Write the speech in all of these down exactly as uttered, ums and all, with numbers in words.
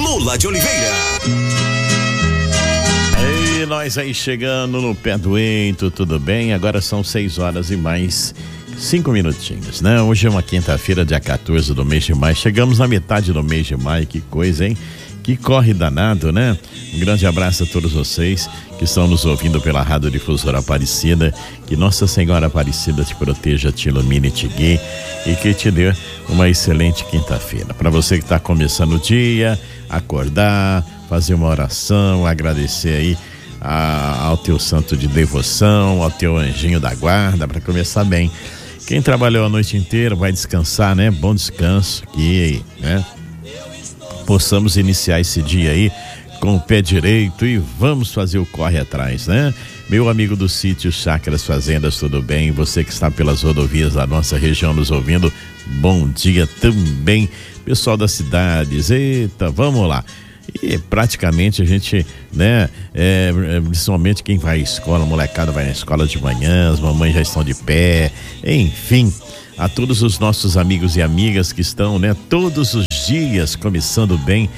Lula de Oliveira. E nós aí chegando no pé do eito, tudo bem? Agora são seis horas e mais cinco minutinhos, né? Hoje é uma quinta-feira, dia quatorze do mês de maio. Chegamos na metade do mês de maio, que coisa, hein? Que corre danado, né? Um grande abraço a todos vocês que estão nos ouvindo pela Rádio Difusora Aparecida. Que Nossa Senhora Aparecida te proteja, te ilumine, te guie e que te dê uma excelente quinta-feira. Para você que está começando o dia, acordar, fazer uma oração, agradecer aí a, ao teu santo de devoção, ao teu anjinho da guarda, para começar bem. Quem trabalhou a noite inteira vai descansar, né? Bom descanso, que, né? Possamos iniciar esse dia aí com o pé direito e vamos fazer o corre atrás, né? Meu amigo do sítio Chácaras Fazendas, tudo bem? Você que está pelas rodovias da nossa região nos ouvindo, bom dia também. Pessoal das cidades, eita, vamos lá. E praticamente a gente, né, é, principalmente quem vai à escola, a molecada vai na escola de manhã, as mamães já estão de pé, enfim, a todos os nossos amigos e amigas que estão, né, todos os dias começando bem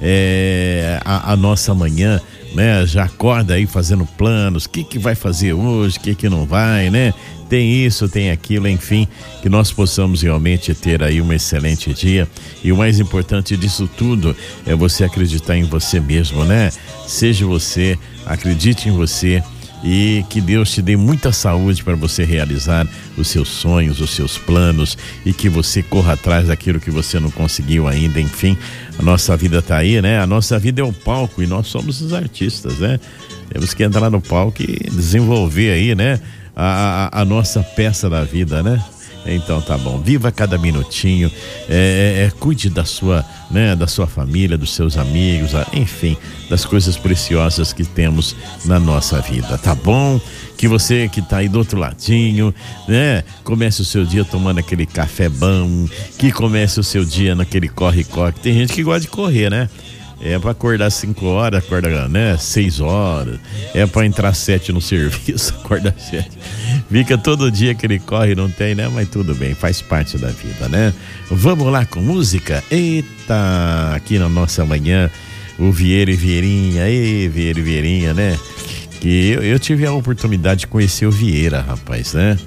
é, a, a nossa manhã, né, já acorda aí fazendo planos, o que que vai fazer hoje, o que que não vai, né? Tem isso, tem aquilo, enfim, que nós possamos realmente ter aí um excelente dia. E o mais importante disso tudo é você acreditar em você mesmo, né? Seja você, acredite em você e que Deus te dê muita saúde para você realizar os seus sonhos, os seus planos e que você corra atrás daquilo que você não conseguiu ainda. Enfim, a nossa vida tá aí, né? A nossa vida é um palco e nós somos os artistas, né? Temos que entrar no palco e desenvolver aí, né? A, a, a nossa peça da vida, né? Então tá bom, viva cada minutinho, é, é, cuide da sua, né, da sua família, dos seus amigos, enfim, das coisas preciosas que temos na nossa vida, tá bom? Que você que tá aí do outro ladinho, né, comece o seu dia tomando aquele café bom, que comece o seu dia naquele corre-corre. Tem gente que gosta de correr, né? É pra acordar cinco horas, acorda, né, seis horas. É pra entrar sete no serviço, acorda sete. Fica todo dia que ele corre, não tem, né? Mas tudo bem, faz parte da vida, né? Vamos lá com música? Eita, aqui na nossa manhã, o Vieira e Vieirinha, ei, Vieira e Vieirinha, né? Que eu, eu tive a oportunidade de conhecer o Vieira, rapaz, né?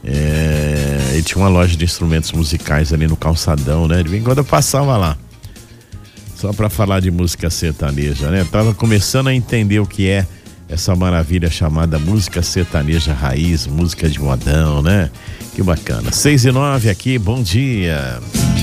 É, ele tinha uma loja de instrumentos musicais ali no Calçadão, né? De vez em quando eu passava lá. Só para falar de música sertaneja, né? Tava começando a entender o que é essa maravilha chamada música sertaneja raiz, música de modão, né? Que bacana. Seis e nove aqui, bom dia.